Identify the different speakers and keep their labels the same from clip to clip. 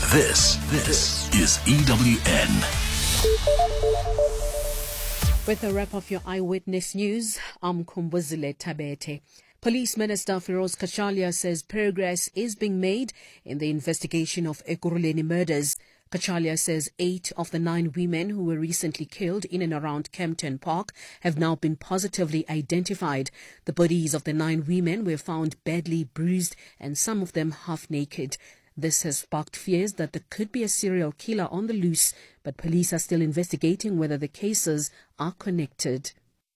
Speaker 1: This is EWN.
Speaker 2: With a wrap of your Eyewitness News, I'm Kumbuzile Tabete. Police Minister Feroz Kachalia says progress is being made in the investigation of Ekurhuleni murders. Kachalia says 8 of the 9 women who were recently killed in and around Kempton Park have now been positively identified. The bodies of the 9 women were found badly bruised and some of them half naked. This has sparked fears that there could be a serial killer on the loose, but police are still investigating whether the cases are connected.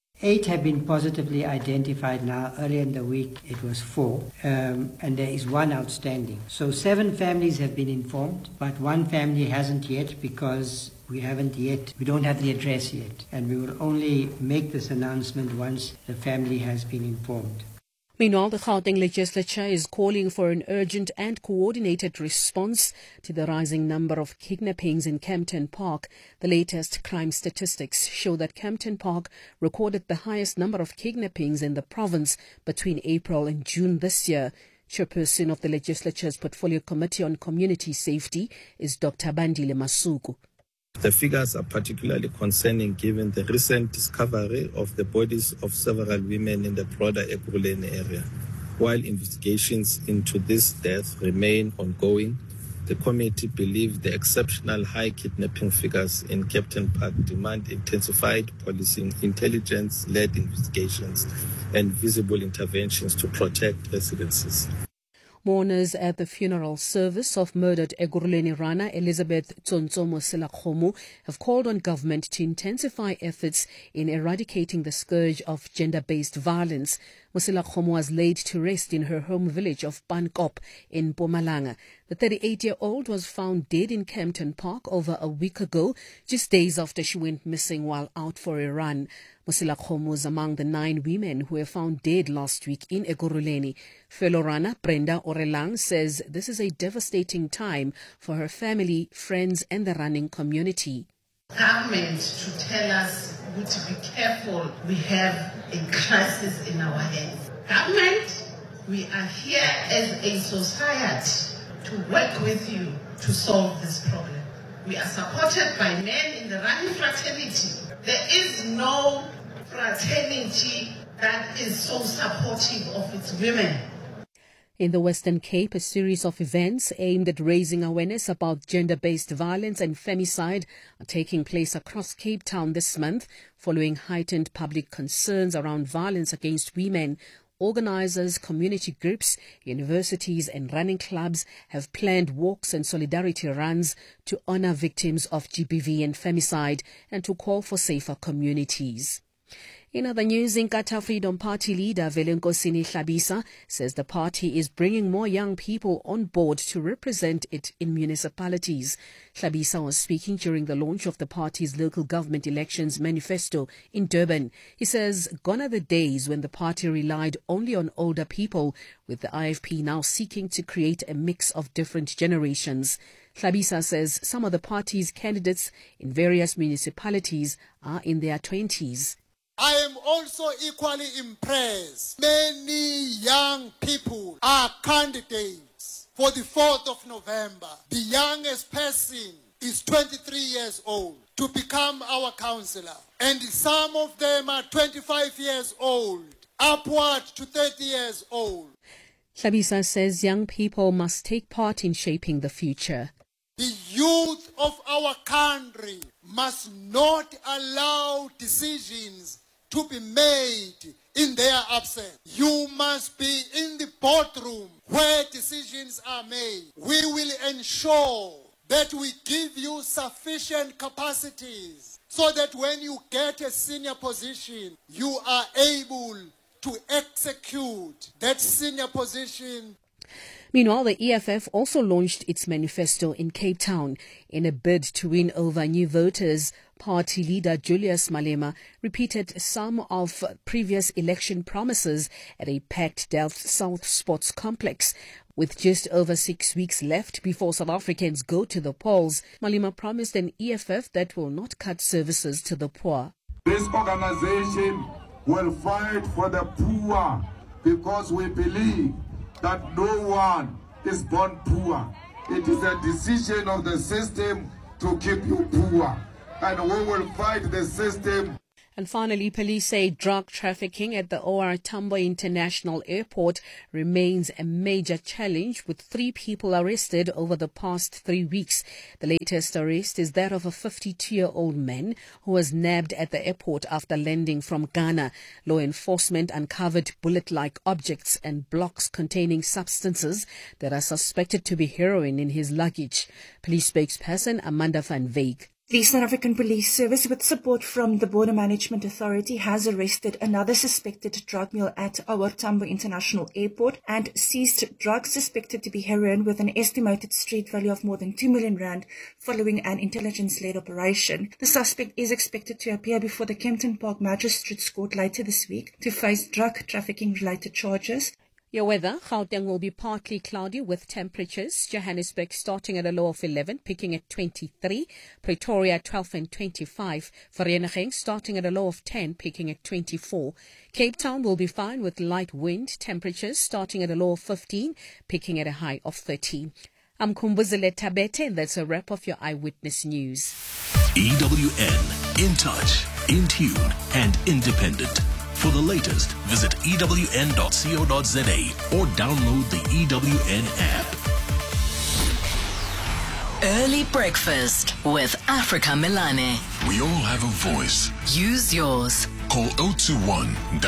Speaker 3: 8 have been positively identified now. Earlier in the week, it was 4, and there is 1 outstanding. So 7 families have been informed, but 1 family hasn't yet because we don't have the address yet. And we will only make this announcement once the family has been informed.
Speaker 2: Meanwhile, the Gauteng legislature is calling for an urgent and coordinated response to the rising number of kidnappings in Kempton Park. The latest crime statistics show that Kempton Park recorded the highest number of kidnappings in the province between April and June this year. Chairperson of the legislature's Portfolio Committee on Community Safety is Dr. Bandile Masuku.
Speaker 4: The figures are particularly concerning given the recent discovery of the bodies of several women in the broader Ekurhuleni area. While investigations into this death remain ongoing, the committee believes the exceptional high kidnapping figures in Kempton Park demand intensified policing, intelligence-led investigations, and visible interventions to protect residences.
Speaker 2: Mourners at the funeral service of murdered Ekurhuleni Rana Elizabeth Tsonso Moselakgomo have called on government to intensify efforts in eradicating the scourge of gender-based violence. Moselakgomo was laid to rest in her home village of Pankop in Mpumalanga. The 38-year-old was found dead in Kempton Park over a week ago, just days after she went missing while out for a run. Moselakgomo was among the 9 women who were found dead last week in Ekurhuleni. Fellow Rana Brenda Orelang says this is a devastating time for her family, friends and the running community.
Speaker 5: Government to tell us to be careful, we have a crisis in our hands. Government, we are here as a society to work with you to solve this problem. We are supported by men in the running fraternity. There is no fraternity that is so supportive of its women.
Speaker 2: In the Western Cape, a series of events aimed at raising awareness about gender-based violence and femicide are taking place across Cape Town this month, following heightened public concerns around violence against women. Organisers, community groups, universities and running clubs have planned walks and solidarity runs to honour victims of GBV and femicide and to call for safer communities. In other news, Inkatha Freedom Party leader Velenkosini Hlabisa says the party is bringing more young people on board to represent it in municipalities. Hlabisa was speaking during the launch of the party's local government elections manifesto in Durban. He says gone are the days when the party relied only on older people, with the IFP now seeking to create a mix of different generations. Hlabisa says some of the party's candidates in various municipalities are in their 20s.
Speaker 6: I am also equally impressed. Many young people are candidates for the 4th of November. The youngest person is 23 years old to become our councillor. And some of them are 25 years old, upward to 30 years old.
Speaker 2: Hlabisa says young people must take part in shaping the future.
Speaker 6: The youth of our country must not allow decisions to be made in their absence. You must be in the boardroom where decisions are made. We will ensure that we give you sufficient capacities so that when you get a senior position, you are able to execute that senior position.
Speaker 2: Meanwhile, the EFF also launched its manifesto in Cape Town in a bid to win over new voters. Party leader Julius Malema repeated some of previous election promises at a packed Delft South Sports Complex. With just over 6 weeks left before South Africans go to the polls, Malema promised an EFF that will not cut services to the poor.
Speaker 7: This organization will fight for the poor because we believe that no one is born poor. It is a decision of the system to keep you poor. And we will fight the system.
Speaker 2: And finally, police say drug trafficking at the OR Tambo International Airport remains a major challenge, with 3 people arrested over the past 3 weeks. The latest arrest is that of a 52-year-old man who was nabbed at the airport after landing from Ghana. Law enforcement uncovered bullet-like objects and blocks containing substances that are suspected to be heroin in his luggage. Police spokesperson Amanda van Wyk.
Speaker 8: The South African Police Service, with support from the Border Management Authority, has arrested another suspected drug mule at OR Tambo International Airport and seized drugs suspected to be heroin with an estimated street value of more than 2 million rand following an intelligence-led operation. The suspect is expected to appear before the Kempton Park Magistrates Court later this week to face drug trafficking-related charges.
Speaker 2: Your weather: Gauteng will be partly cloudy with temperatures. Johannesburg starting at a low of 11, peaking at 23. Pretoria 12 and 25. Vereeniging starting at a low of 10, peaking at 24. Cape Town will be fine with light wind. Temperatures starting at a low of 15, peaking at a high of 13. I'm Kumbuzile Tabete, and that's a wrap of your Eyewitness News.
Speaker 1: EWN, in touch, in tune, and independent. For the latest, visit ewn.co.za or download the EWN app.
Speaker 9: Early breakfast with Africa Milane.
Speaker 1: We all have a voice.
Speaker 9: Use yours.
Speaker 1: Call 021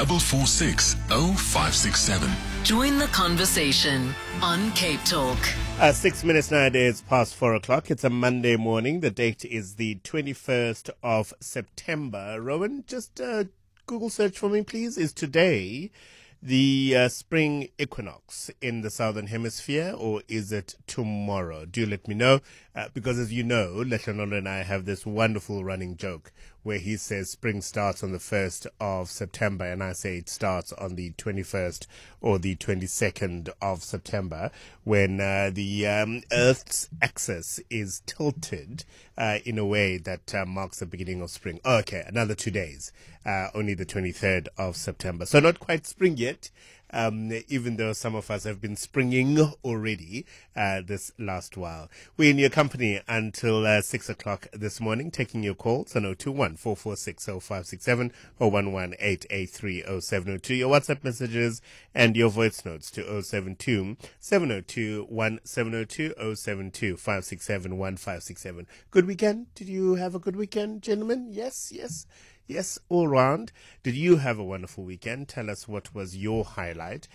Speaker 1: 446 0567.
Speaker 9: Join the conversation on Cape Talk.
Speaker 10: 6 minutes nowadays past 4 o'clock. It's a Monday morning. The date is the 21st of September. Rowan, just Google search for me, please. Is today the spring equinox in the southern hemisphere, or is it tomorrow? Do let me know, because as you know, Leshanolo and I have this wonderful running joke where he says spring starts on the 1st of September, and I say it starts on the 21st or the 22nd of September, when the Earth's axis is tilted in a way that marks the beginning of spring. Oh, okay, another 2 days, only the 23rd of September. So not quite spring yet, even though some of us have been springing already this last while. We're in your company until 6 o'clock this morning, taking your calls on 021 446 0567 or 11883 0702. Your WhatsApp messages and your voice notes to 072 702 1702 072 567 1567. Good weekend? Did you have a good weekend, gentlemen? Yes, all round. Did you have a wonderful weekend? Tell us what was your highlight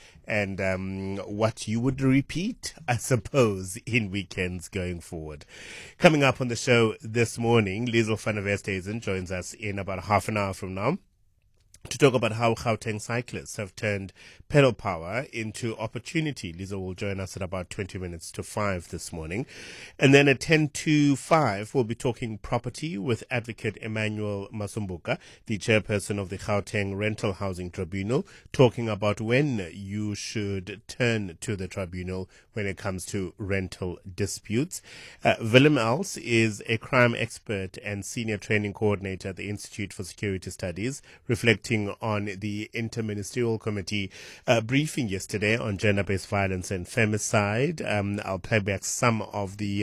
Speaker 10: and what you would repeat, I suppose, in weekends going forward. Coming up on the show this morning, Liesl van der Westhuizen joins us in about half an hour from now to talk about how Gauteng cyclists have turned pedal power into opportunity. Lisa will join us at about 20 minutes to 5 this morning. And then at 10 to 5, we'll be talking property with Advocate Emmanuel Masumbuka, the chairperson of the Gauteng Rental Housing Tribunal, talking about when you should turn to the tribunal when it comes to rental disputes. Willem Els is a crime expert and senior training coordinator at the Institute for Security Studies, reflecting on the Interministerial Committee briefing yesterday on gender-based violence and femicide. I'll play back some of the,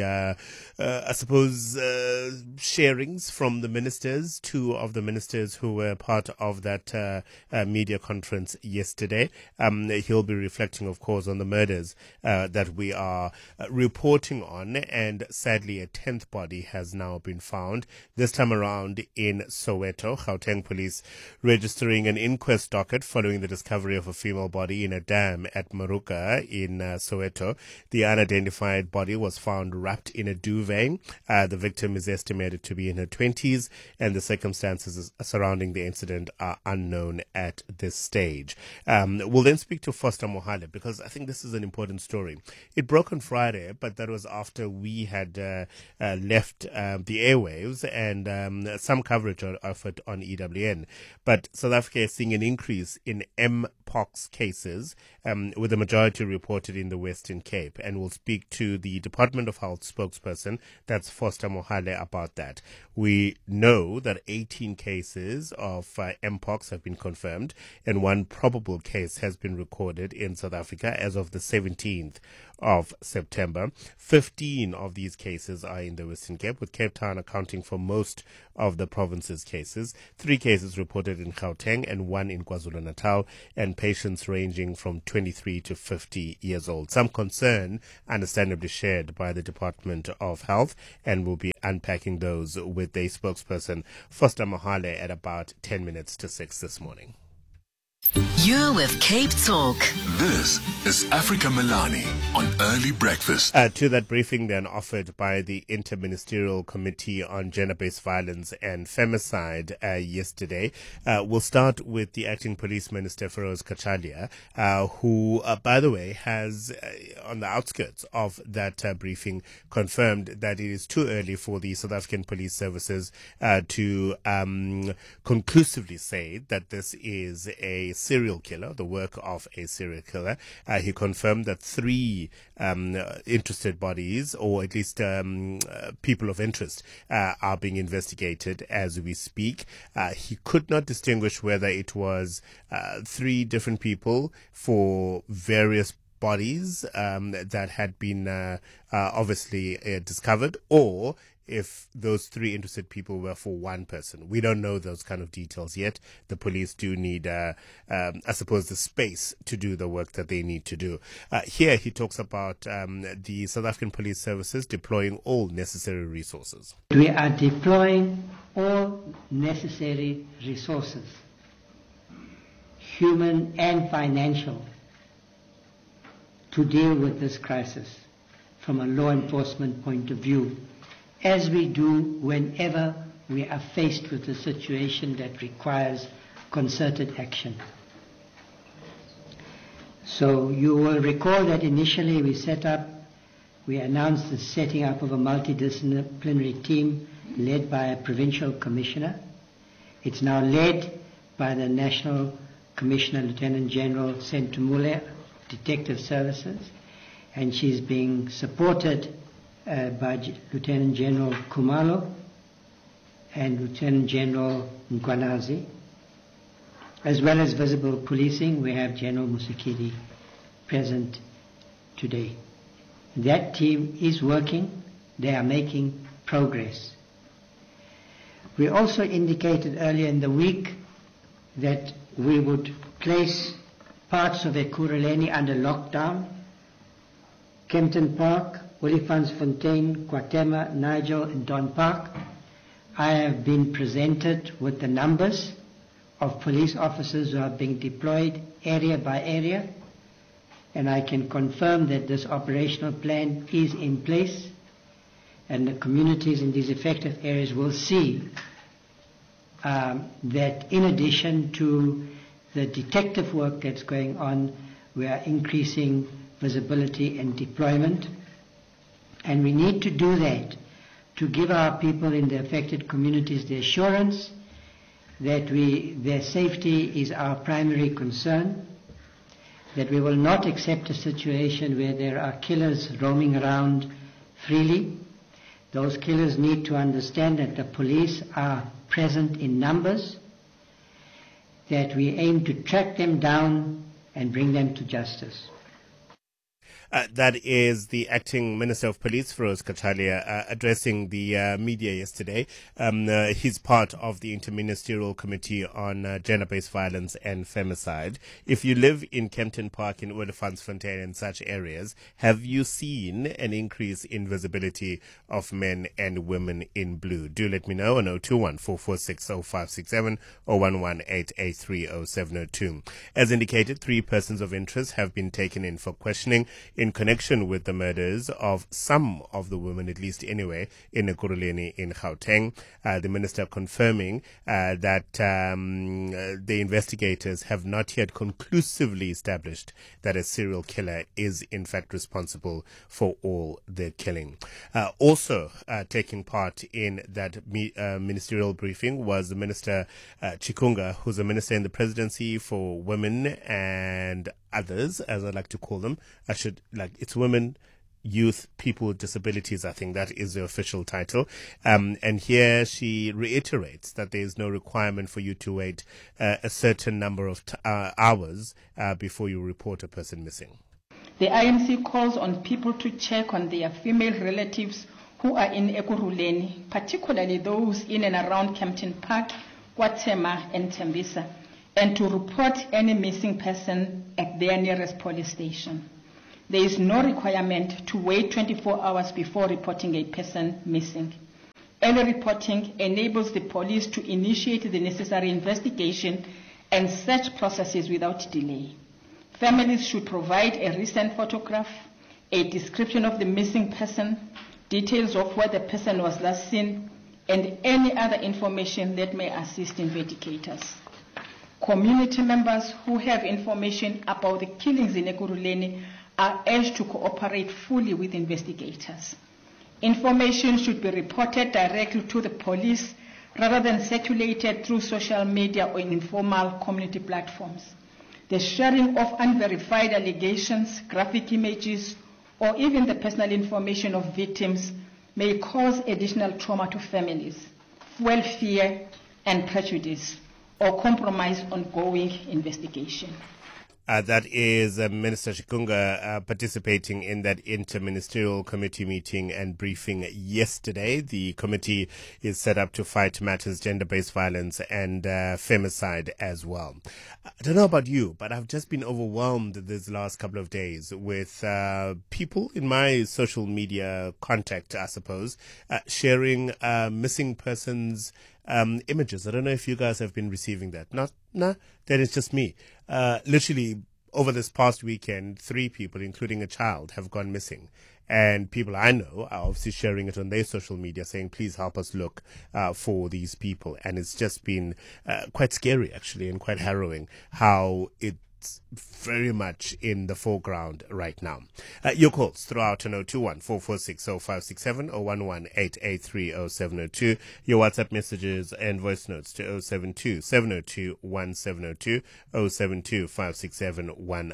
Speaker 10: sharings from the ministers, 2 of the ministers who were part of that media conference yesterday. He'll be reflecting, of course, on the murders that we are reporting on, and sadly a 10th body has now been found, this time around in Soweto. Gauteng police registering an inquest docket following the discovery of a female body in a dam at Maruka in Soweto. The unidentified body was found wrapped in a duvet. The victim is estimated to be in her 20s, and the circumstances surrounding the incident are unknown at this stage. We'll then speak to Foster Mohale, because I think this is an important story. It broke on Friday, but that was after we had left the airwaves and some coverage of it on EWN. But South Africa is seeing an increase in Mpox cases, with the majority reported in the Western Cape. And we'll speak to the Department of Health spokesperson, that's Foster Mohale, about that. We know that 18 cases of Mpox have been confirmed, and one probable case has been recorded in South Africa as of the 17th of September. 15 of these cases are in the Western Cape, with Cape Town accounting for most of the province's cases. 3 cases reported in Gauteng and 1 in KwaZulu-Natal, and patients ranging from 23 to 50 years old. Some concern understandably shared by the Department of Health, and we'll be unpacking those with a spokesperson, Foster Mohale, at about 10 minutes to 6 this morning.
Speaker 9: You're with Cape Talk.
Speaker 1: This is Africa Milani on Early Breakfast.
Speaker 10: To that briefing then offered by the Interministerial Committee on Gender-Based Violence and Femicide yesterday, we'll start with the Acting Police Minister, Feroz Cachalia, who, by the way, has, on the outskirts of that briefing, confirmed that it is too early for the South African Police Services to conclusively say that this is a serial killer, the work of a serial killer. He confirmed that 3 interested bodies, or at least people of interest, are being investigated as we speak. He could not distinguish whether it was 3 different people for various bodies that had been obviously discovered, or if those 3 interested people were for one person. We don't know those kind of details yet. The police do need, I suppose, the space to do the work that they need to do. Here he talks about the South African Police Services deploying all necessary resources.
Speaker 3: We are deploying all necessary resources, human and financial, to deal with this crisis from a law enforcement point of view, as we do whenever we are faced with a situation that requires concerted action. So you will recall that initially we announced the setting up of a multidisciplinary team led by a provincial commissioner. It's now led by the National Commissioner, Lieutenant General Sentumule, Detective Services, and she's being supported by Lieutenant General Kumalo and Lieutenant General Nkwanazi. As well as visible policing, we have General Musikidi present today. That team is working. They are making progress. We also indicated earlier in the week that we would place parts of Ekurhuleni under lockdown. Kempton Park, Olifantsfontein, KwaThema, Nigel, and Don Park. I have been presented with the numbers of police officers who are being deployed area by area, and I can confirm that this operational plan is in place, and the communities in these affected areas will see that in addition to the detective work that's going on, we are increasing visibility and deployment. And we need to do that to give our people in the affected communities the assurance that their safety is our primary concern, that we will not accept a situation where there are killers roaming around freely. Those killers need to understand that the police are present in numbers, that we aim to track them down and bring them to justice.
Speaker 10: That is the Acting Minister of Police, Feroz Cachalia, addressing the media yesterday. He's part of the Interministerial Committee on Gender-Based Violence and Femicide. If you live in Kempton Park, in Olifantsfontein and such areas, have you seen an increase in visibility of men and women in blue? Do let me know on 021-446-0567 or 118-830-702. As indicated, 3 persons of interest have been taken in for questioning in connection with the murders of some of the women, at least anyway, in Ekurhuleni in Gauteng. The minister confirming that the investigators have not yet conclusively established that a serial killer is in fact responsible for all the killing. Also taking part in that ministerial briefing was the Minister Chikunga, who's a minister in the presidency for women and others, as I like to call them. It's women, youth, people with disabilities, I think that is the official title. And here she reiterates that there is no requirement for you to wait a certain number of hours before you report a person missing.
Speaker 11: The IMC calls on people to check on their female relatives who are in Ekurhuleni, particularly those in and around Kempton Park, KwaThema and Tembisa, and to report any missing person at their nearest police station. There is no requirement to wait 24 hours before reporting a person missing. Early reporting enables the police to initiate the necessary investigation and search processes without delay. Families should provide a recent photograph, a description of the missing person, details of where the person was last seen, and any other information that may assist investigators. Community members who have information about the killings in Ekurhuleni are urged to cooperate fully with investigators. Information should be reported directly to the police rather than circulated through social media or in informal community platforms. The sharing of unverified allegations, graphic images, or even the personal information of victims may cause additional trauma to families, fuel fear and prejudice, or compromise ongoing investigation.
Speaker 10: That is Minister Chikunga participating in that interministerial committee meeting and briefing yesterday. The committee is set up to fight matters gender-based violence and femicide as well. I don't know about you, but I've just been overwhelmed this last couple of days with people in my social media contact, I suppose, sharing missing persons images. I don't know if you guys have been receiving that. Then it's just me. Literally, over this past weekend, 3 people, including a child, have gone missing. And people I know are obviously sharing it on their social media, saying, please help us look for these people. And it's just been quite scary, actually, and quite harrowing how it's very much in the foreground right now. Your calls throughout 021 446 0567 or 11883 0702. Your WhatsApp messages and voice notes to 072 702 1702 072 567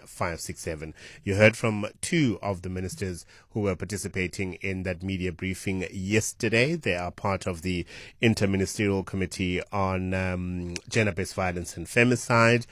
Speaker 10: 1567. You heard from 2 of the ministers who were participating in that media briefing yesterday. They are part of the Interministerial Committee on Gender-Based Violence and Femicide.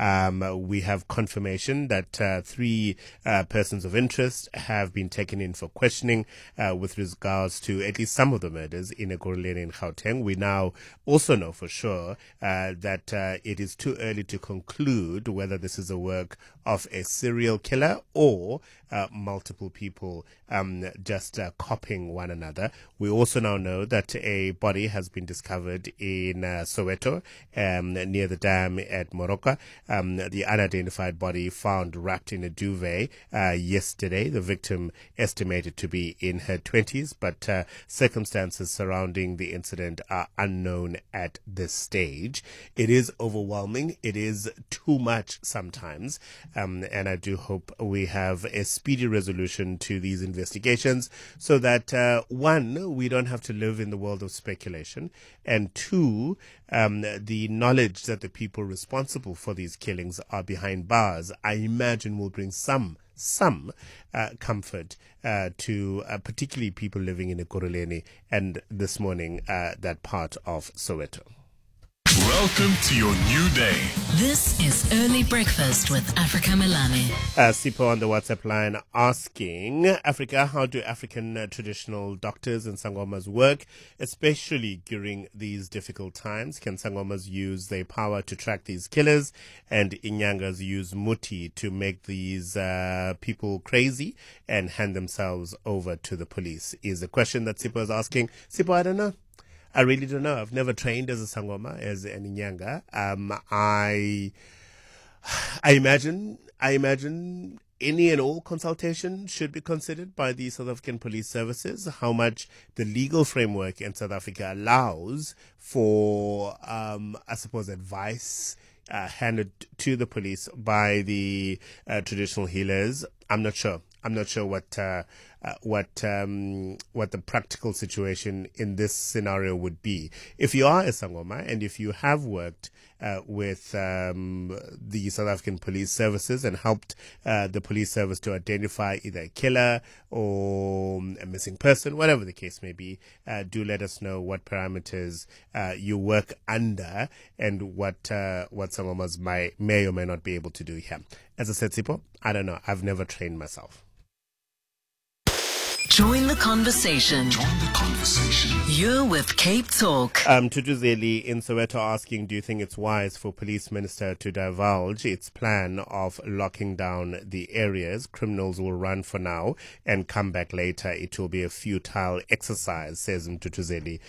Speaker 10: We have confirmation that 3 persons of interest have been taken in for questioning with regards to at least some of the murders in Ekurhuleni and Gauteng. We now also know for sure that it is too early to conclude whether this is a work of a serial killer or multiple people just copying one another. We also now know that a body has been discovered in Soweto near the dam at Moroka. The unidentified body found wrapped in a duvet yesterday. The victim estimated to be in her 20s, but circumstances surrounding the incident are unknown at this stage. It is overwhelming. It is too much sometimes, and I do hope we have a speedy resolution to these investigations so that 1, we don't have to live in the world of speculation, and 2, the knowledge that the people responsible for these killings are behind bars, I imagine will bring some comfort to particularly people living in Ekurhuleni and this morning that part of Soweto.
Speaker 1: Welcome to your new day.
Speaker 9: This is Early Breakfast with Africa Melane.
Speaker 10: Sipho on the WhatsApp line asking, Africa, how do African traditional doctors and sangomas work, especially during these difficult times? Can sangomas use their power to track these killers and inyangas use muti to make these people crazy and hand themselves over to the police? Is the question that Sipho is asking. Sipho, I don't know. I really don't know. I've never trained as a sangoma, as an inyanga. I imagine any and all consultation should be considered by the South African Police Services, how much the legal framework in South Africa allows for, I suppose, advice handed to the police by the traditional healers. I'm not sure. I'm not sure what the practical situation in this scenario would be. If you are a Sangoma and if you have worked with the South African Police Services and helped the police service to identify either a killer or a missing person, whatever the case may be, do let us know what parameters you work under and what Sangomas may or may not be able to do here. As I said, Sipho, I don't know. I've never trained myself.
Speaker 9: Join the conversation. You're with Cape Talk.
Speaker 10: Tutuzeli in Soweto asking, do you think it's wise for Police Minister to divulge its plan of locking down the areas? Criminals will run for now and come back later. It will be a futile exercise, says Tutuzeli